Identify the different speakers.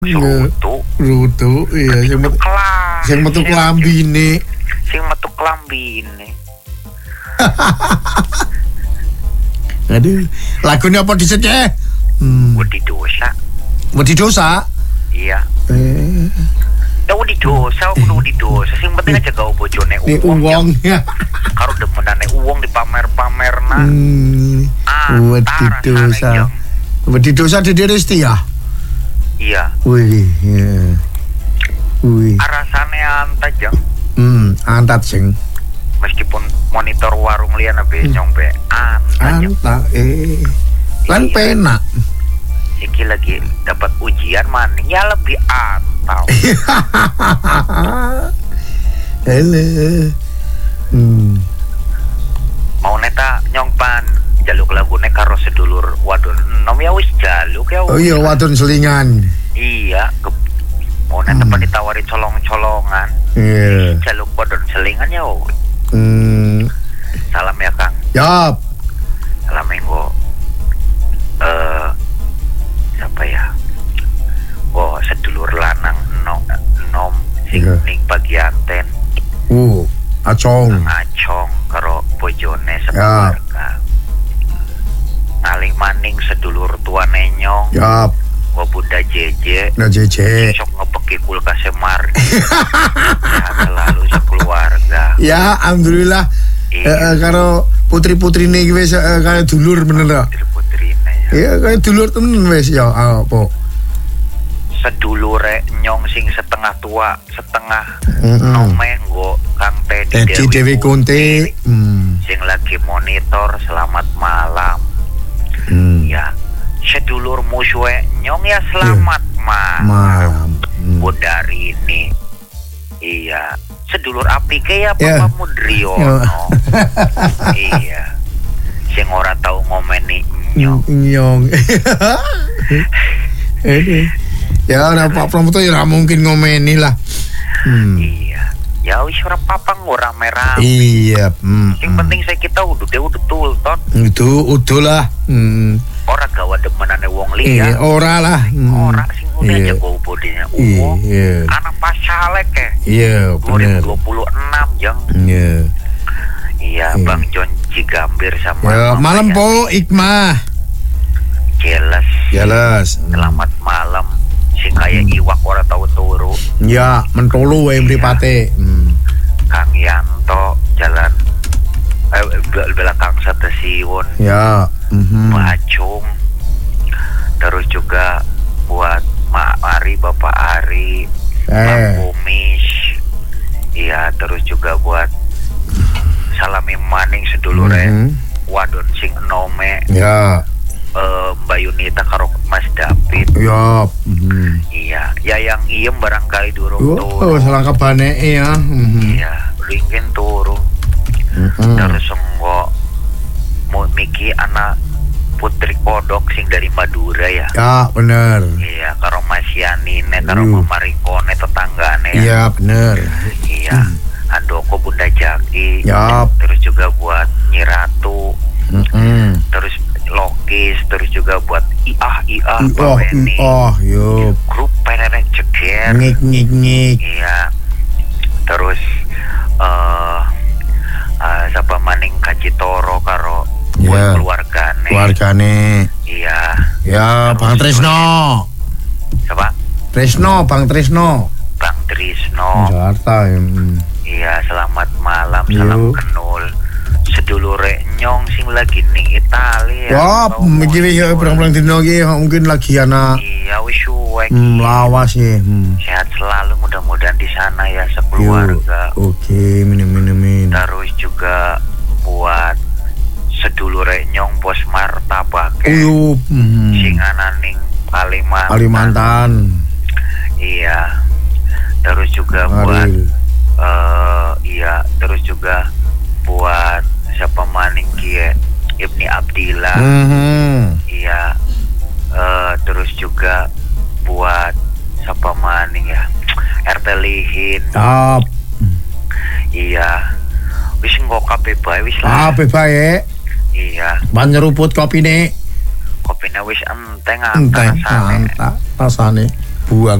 Speaker 1: Rutu, iya sing metu klambine. Aduh, lagunya apa dhisik ya? Wedi dosa.
Speaker 2: Iya. Wedi dosa, sing penting aja gawe bojone
Speaker 1: uang.
Speaker 2: Karo demenane uang dipamer-pamerna.
Speaker 1: Wedi dosa Dede Resti ya?
Speaker 2: Iya.
Speaker 1: Wih, iya. Wih.
Speaker 2: Arasane antat jeng.
Speaker 1: Antat sing.
Speaker 2: Meskipun monitor warung liana benyong be
Speaker 1: antat. Lan penak.
Speaker 2: Iki lagi dapat ujian maning ya lebih antau.
Speaker 1: Hele.
Speaker 2: Mau neta nyongpan jaluk lagune karo sedulur wadon nom ya wis jaluk ya.
Speaker 1: Oh iya wadon selingan.
Speaker 2: Iya, mau neta ditawari colong-colongan.
Speaker 1: Iya.
Speaker 2: Jaluk wadon selingan ya. Salam ya Kang.
Speaker 1: Yap.
Speaker 2: Salam minggu. Siapa ya? Sedulur lanang nom sing ning bagianten. Acong karo bojone sekeluarga. Ngaling maning sedulur tuane nyong.
Speaker 1: Yap.
Speaker 2: Bunda Jeje. Sok ngepeki kulkas semar. Selalu sekeluarga.
Speaker 1: Ya, alhamdulillah. Karo putri-putrine iki wis kaya dulur bener ta?
Speaker 2: Putri-putrine ya.
Speaker 1: Iya, kaya dulur temen wis ya apa.
Speaker 2: Sedulure nyong sing setengah tua, setengah nomenggo Kang Teddy
Speaker 1: Dewi Kunti.
Speaker 2: Sing lagi monitor selamat malam. Ya. Sedulur musuhe nyong ya selamat malam. Budari ini. Iya. Sedulur apike ya Bapak Mudriono. Iya. Sing ora tau ngomeni nyong.
Speaker 1: Ya ora Pak Pramuto ya mungkin ngomeni lah.
Speaker 2: Iya. Ya wis ora apa-apa ngora-merah.
Speaker 1: Iya.
Speaker 2: Sing penting saya kita udah tulton.
Speaker 1: Udah lah.
Speaker 2: Ora gawa demenane wong liya.
Speaker 1: Ora lah.
Speaker 2: Ora sing udah aja go bodinya uang. Anak pasalek ya.
Speaker 1: Iya, bener.
Speaker 2: 2026 jeng. Iya, Bang John Cigambir sama
Speaker 1: ya, malam po Ikmah. Jelas.
Speaker 2: Selamat malam. Sing kaya iwak ora tau turu.
Speaker 1: Ya, mentolo wae mripate.
Speaker 2: Kang Yanto jalan belakang stasiun.
Speaker 1: Ya.
Speaker 2: Bacung. Terus juga buat Mak Ari, Bapak Ari, Bang Kumis. Iya, terus juga buat salami maning sedulure wadon sing enome.
Speaker 1: Ya.
Speaker 2: Mbak Yunita karo Mas David.
Speaker 1: Ya.
Speaker 2: Iya, ya yang iem barangkali durung
Speaker 1: turu. Selangkah baneke ya.
Speaker 2: Iya, ringin turu. Terus engko miki anak Putri Kodok sing dari Madura ya.
Speaker 1: Ya, bener.
Speaker 2: Iya, karo Mas Yanine, karo Mama Rikone tetanggane.
Speaker 1: Iya, bener.
Speaker 2: Iya. Andoko Bunda Jaki.
Speaker 1: Ya.
Speaker 2: Terus juga buat Nyiratu. Terus Lokis, terus juga buat Weni.
Speaker 1: Yo.
Speaker 2: Grup Pererek Ceger.
Speaker 1: Ngik.
Speaker 2: Iya. Terus siapa maning Kaji Toro karo keluargane. Iya.
Speaker 1: Ya, Bang Trisno.
Speaker 2: Siapa?
Speaker 1: Bang Trisno.
Speaker 2: Jakarta. Iya, selamat malam, salam kenul. Sedulure nyong sing lagi ning Italia.
Speaker 1: Wah, mikir ya berang-berang dino iki mungkin lagi ana.
Speaker 2: Iya, wis suwe.
Speaker 1: Lawas ya.
Speaker 2: Sehat selalu mudah-mudahan di sana ya sekeluarga.
Speaker 1: Oke, min.
Speaker 2: Terus juga buat sedulure nyong Bos Martabak. Sing ana ning Kalimantan. Iya. Terus juga buat terus juga buat siapa maning kie Ibni Abdillah. Iya. Terus juga buat siapa maning ya RT Lihin. Iya. Wis engko kabeh bae wis lah.
Speaker 1: Kabeh bae.
Speaker 2: Iya.
Speaker 1: Ban nyeruput kopine.
Speaker 2: Kopine wis enteng
Speaker 1: rasane. buang